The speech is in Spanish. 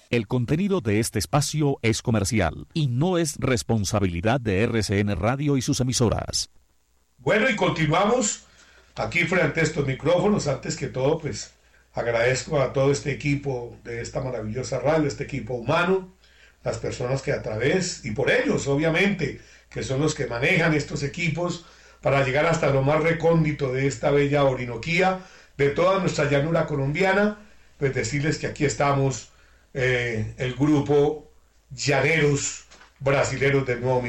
El contenido de este espacio es comercial y no es responsabilidad de RCN Radio y sus emisoras. Bueno, y continuamos aquí frente a estos micrófonos. Antes que todo, pues agradezco a todo este equipo de esta maravillosa radio, este equipo humano, las personas que a través, y por ellos obviamente, que son los que manejan estos equipos para llegar hasta lo más recóndito de esta bella Orinoquía, de toda nuestra llanura colombiana, pues decirles que aquí estamos, el grupo Llaneros Brasileros del Nuevo